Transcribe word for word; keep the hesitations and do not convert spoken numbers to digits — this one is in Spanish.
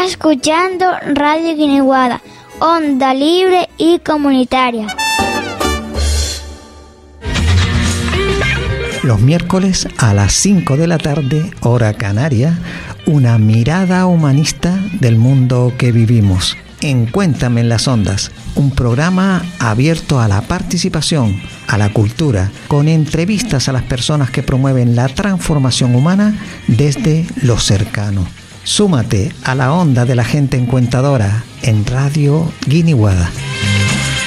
Está escuchando Radio Guiniguada, onda libre y comunitaria. Los miércoles a las cinco de la tarde, hora canaria, una mirada humanista del mundo que vivimos. En Cuéntame en las Ondas, un programa abierto a la participación, a la cultura, con entrevistas a las personas que promueven la transformación humana desde lo cercano. Súmate a la onda de la gente encuentadora en Radio Guiniguada.